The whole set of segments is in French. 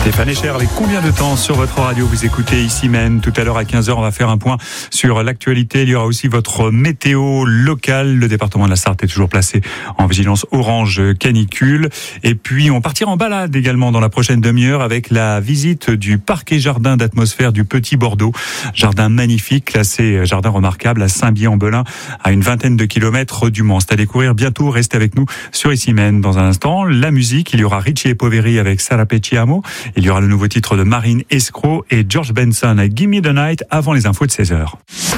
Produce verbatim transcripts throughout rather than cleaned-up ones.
Stéphane Echer, avec combien de temps sur votre radio vous écoutez ici même? Tout à l'heure à quinze heures, on va faire un point sur l'actualité. Il y aura aussi votre météo locale. Le département de la Sarthe est toujours placé en vigilance orange canicule. Et puis, on partira en balade également dans la prochaine demi-heure avec la visite du parc et jardin d'atmosphère du Petit Bordeaux. Jardin magnifique, classé jardin remarquable à Saint-Bier-en-Belin, à une vingtaine de kilomètres du Mans. C'est à découvrir bientôt. Restez avec nous sur ici même. Dans un instant, la musique. Il y aura Richie et Poveri avec Sarapeciamo. Il y aura le nouveau titre de Marine Escroc et George Benson à Gimme the Night avant les infos de seize heures.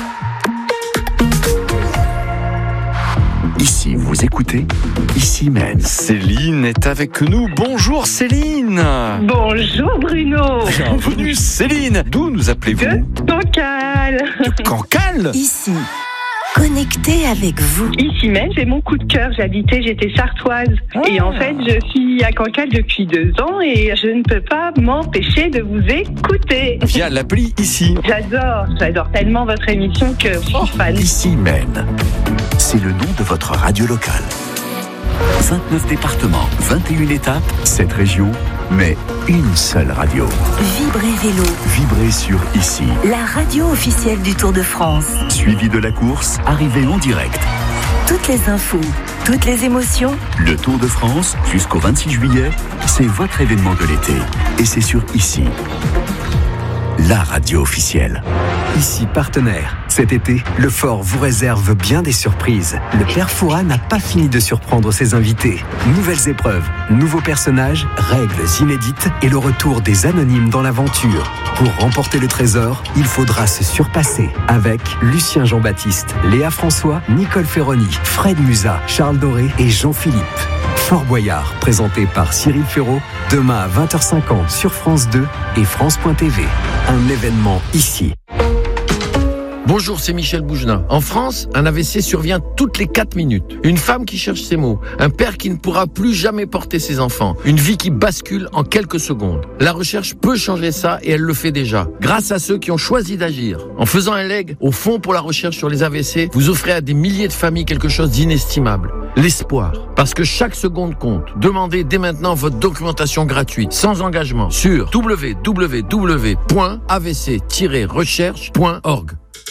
Ici, vous écoutez Ici même. Céline est avec nous. Bonjour Céline. Bonjour Bruno. Bienvenue Céline. D'où nous appelez-vous? De Cancale. De Cancale. Ici, connecté avec vous. Ici même, c'est mon coup de cœur. J'habitais, j'étais sartoise. Ah. Et en fait, je suis à Cancale depuis deux ans et je ne peux pas m'empêcher de vous écouter. Via l'appli Ici. J'adore, j'adore tellement votre émission que je suis fan. Ici même. C'est le nom de votre radio locale. vingt-neuf départements, vingt et une étapes, sept régions, mais une seule radio. Vibrez Vélo. Vibrez sur Ici. La radio officielle du Tour de France. Suivi de la course, arrivée en direct. Toutes les infos, toutes les émotions. Le Tour de France, jusqu'au vingt-six juillet, c'est votre événement de l'été. Et c'est sur Ici. La radio officielle. Ici partenaire. Cet été, le Fort vous réserve bien des surprises. Le Père Fouras n'a pas fini de surprendre ses invités. Nouvelles épreuves, nouveaux personnages, règles inédites et le retour des anonymes dans l'aventure. Pour remporter le trésor, il faudra se surpasser avec Lucien Jean-Baptiste, Léa François, Nicole Ferroni, Fred Musa, Charles Doré et Jean-Philippe. Fort Boyard, présenté par Cyril Ferraud, demain à vingt heures cinquante sur France deux et France point T V. Un événement ici. Bonjour, c'est Michel Bougenat. En France, un A V C survient toutes les quatre minutes. Une femme qui cherche ses mots, un père qui ne pourra plus jamais porter ses enfants, une vie qui bascule en quelques secondes. La recherche peut changer ça et elle le fait déjà, grâce à ceux qui ont choisi d'agir. En faisant un leg au Fonds pour la recherche sur les A V C, vous offrez à des milliers de familles quelque chose d'inestimable. L'espoir. Parce que chaque seconde compte. Demandez dès maintenant votre documentation gratuite, sans engagement, sur w w w point a v c tiret recherche point org.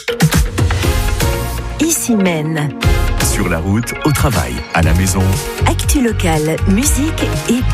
Ici mène. Sur la route, au travail, à la maison. Actu locale, musique et